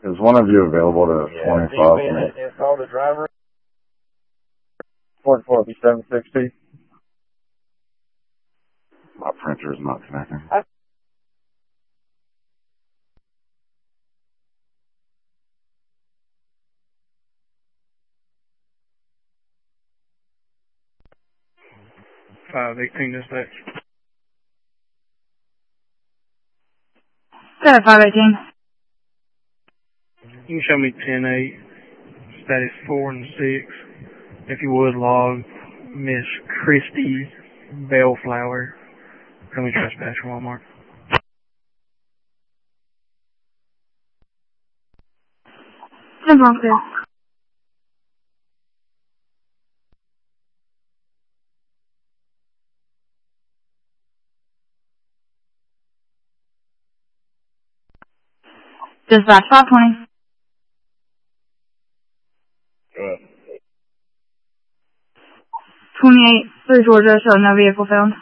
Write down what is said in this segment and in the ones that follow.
Is one of you available to 25 minutes? Call the driver. 44-760. My printer is not connecting. Five 18 dispatch. Got a 518. You can show me 10-8, status 4 and 6. If you would, log Miss Christy Bellflower, coming trespass from Walmart. Simple, clear. Dispatch 520. 28 through Georgia, so no vehicle found.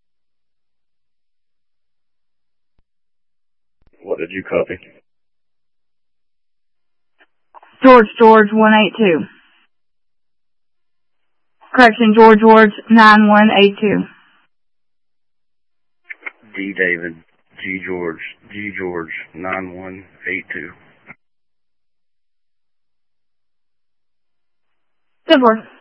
What did you copy? George 182. Correction, George 9182. D David, G George 9182. Simple.